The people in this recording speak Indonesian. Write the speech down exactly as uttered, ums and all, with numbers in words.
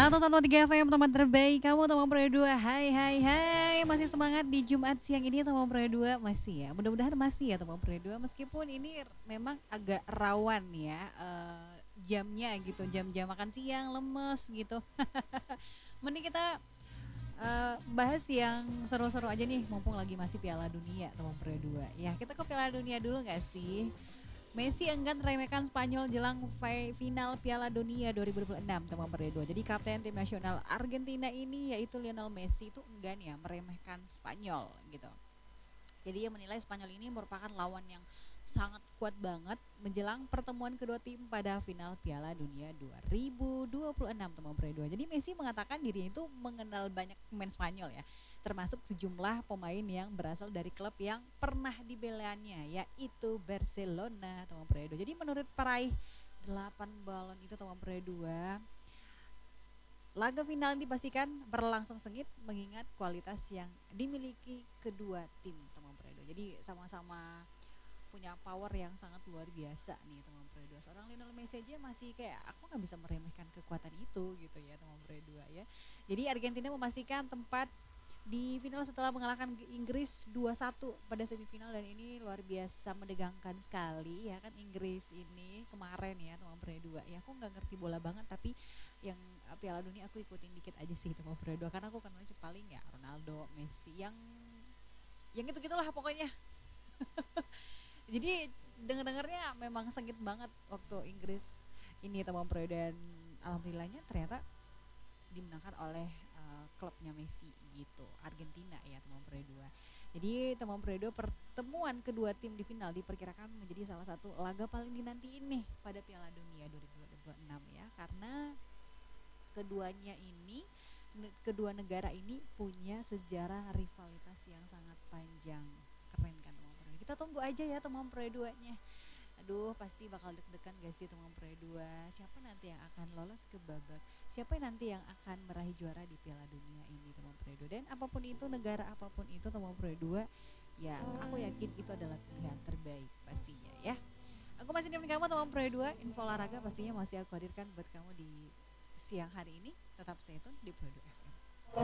seratus satu koma tiga F M teman terbaik kamu teman Pro dua. Hai hai hai. Masih semangat di Jumat siang ini teman Pro dua masih ya. Mudah-mudahan masih ya teman Pro dua meskipun ini memang agak rawan ya eh, jamnya gitu. Jam-jam makan siang lemes gitu. Mending kita eh, bahas yang seru-seru aja nih mumpung lagi masih Piala Dunia teman Pro dua. Ya, kita ke Piala Dunia dulu nggak sih? Messi enggan meremehkan Spanyol jelang fi- final Piala Dunia dua ribu dua puluh enam teman dua. Jadi kapten tim nasional Argentina ini yaitu Lionel Messi itu enggan ya meremehkan Spanyol gitu. Jadi ia menilai Spanyol ini merupakan lawan yang sangat kuat banget menjelang pertemuan kedua tim pada final Piala Dunia dua ribu dua puluh enam teman dua. Jadi Messi mengatakan dirinya itu mengenal banyak pemain Spanyol ya, termasuk sejumlah pemain yang berasal dari klub yang pernah dibelanya yaitu Barcelona teman dua. Jadi menurut peraih delapan balon itu teman dua, laga final dipastikan berlangsung sengit mengingat kualitas yang dimiliki kedua tim teman dua. Jadi sama-sama punya power yang sangat luar biasa nih teman dua. Seorang Lionel Messi aja masih kayak aku nggak bisa meremehkan kekuatan itu gitu ya teman dua ya. Jadi Argentina memastikan tempat di final setelah mengalahkan Inggris dua satu pada semifinal dan ini luar biasa menegangkan sekali ya kan. Inggris ini kemarin ya teman dua ya, aku nggak ngerti bola banget tapi yang uh, Piala Dunia aku ikutin dikit aja sih teman dua karena aku kenalnya paling ya Ronaldo, Messi yang yang itu gitulah pokoknya. Jadi dengar-dengarnya memang sengit banget waktu Inggris ini teman pro dan alhamdulillahnya ternyata dimenangkan oleh uh, klubnya Messi gitu, Argentina ya teman pro dua. Jadi teman pro dua pertemuan kedua tim di final diperkirakan menjadi salah satu laga paling dinantiin nih pada Piala Dunia dua ribu dua puluh enam ya karena keduanya ini kedua negara ini punya sejarah rivalitas yang sangat panjang. Keren kan teman pro. Kita tunggu aja ya teman pro dua-nya. Aduh pasti bakal deg-degan gak sih teman pro dua. Siapa nanti yang akan lolos ke babak? Siapa nanti yang akan meraih juara di Piala Dunia ini teman pro dua? Dan apapun itu negara apapun itu teman pro dua, ya aku yakin itu adalah pilihan terbaik pastinya ya. Aku masih nemenin kamu teman pro dua. Info olahraga pastinya masih aku hadirkan buat kamu di siang hari ini. Tetap stay tune di Pro dua F M.